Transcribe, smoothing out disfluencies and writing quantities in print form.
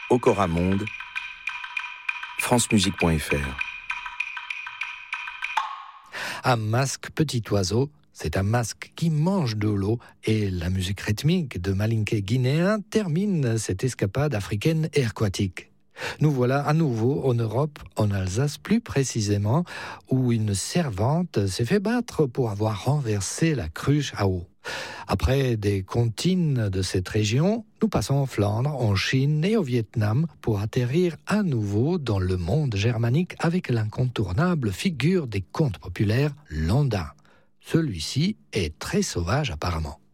Okora Monde, francemusique.fr. Un masque petit oiseau, c'est un masque qui mange de l'eau et la musique rythmique de Malinké guinéen termine cette escapade africaine et aquatique. Nous voilà à nouveau en Europe, en Alsace plus précisément, où une servante s'est fait battre pour avoir renversé la cruche à eau. Après des comptines de cette région, nous passons en Flandre, en Chine et au Vietnam pour atterrir à nouveau dans le monde germanique avec l'incontournable figure des contes populaires Landin. Celui-ci est très sauvage apparemment.